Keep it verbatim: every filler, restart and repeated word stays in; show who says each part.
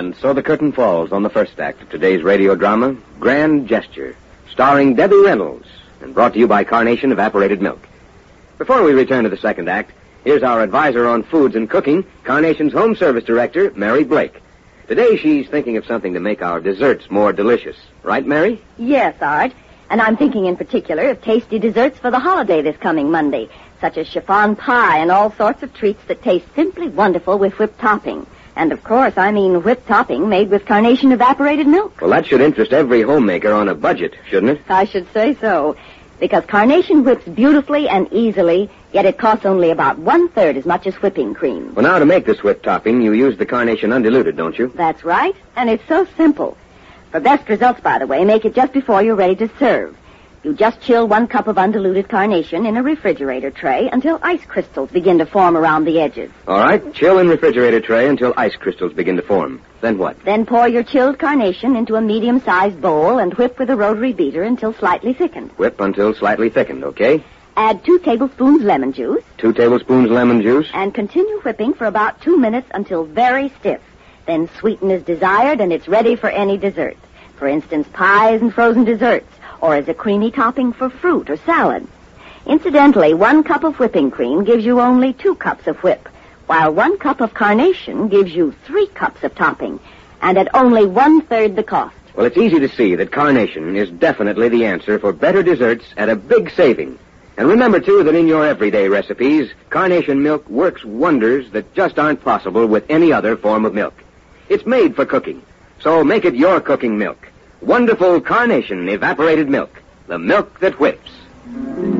Speaker 1: And so the curtain falls on the first act of today's radio drama, Grand Gesture, starring Debbie Reynolds, and brought to you by Carnation Evaporated Milk. Before we return to the second act, here's our advisor on foods and cooking, Carnation's Home Service Director, Mary Blake. Today she's thinking of something to make our desserts more delicious. Right, Mary?
Speaker 2: Yes, Art. And I'm thinking in particular of tasty desserts for the holiday this coming Monday, such as chiffon pie and all sorts of treats that taste simply wonderful with whipped topping. And, of course, I mean whipped topping made with Carnation Evaporated Milk.
Speaker 1: Well, that should interest every homemaker on a budget, shouldn't it?
Speaker 2: I should say so. Because Carnation whips beautifully and easily, yet it costs only about one-third as much as whipping cream.
Speaker 1: Well, now, to make this whipped topping, you use the Carnation undiluted, don't you?
Speaker 2: That's right. And it's so simple. For best results, by the way, make it just before you're ready to serve. You just chill one cup of undiluted Carnation in a refrigerator tray until ice crystals begin to form around the edges.
Speaker 1: All right, chill in refrigerator tray until ice crystals begin to form. Then what?
Speaker 2: Then pour your chilled Carnation into a medium-sized bowl and whip with a rotary beater until slightly thickened.
Speaker 1: Whip until slightly thickened, okay?
Speaker 2: Add two tablespoons lemon juice.
Speaker 1: Two tablespoons lemon juice.
Speaker 2: And continue whipping for about two minutes until very stiff. Then sweeten as desired and it's ready for any dessert. For instance, pies and frozen desserts, or as a creamy topping for fruit or salad. Incidentally, one cup of whipping cream gives you only two cups of whip, while one cup of Carnation gives you three cups of topping, and at only one-third the cost.
Speaker 1: Well, it's easy to see that Carnation is definitely the answer for better desserts at a big saving. And remember, too, that in your everyday recipes, Carnation milk works wonders that just aren't possible with any other form of milk. It's made for cooking, so make it your cooking milk. Wonderful Carnation Evaporated Milk, the milk that whips.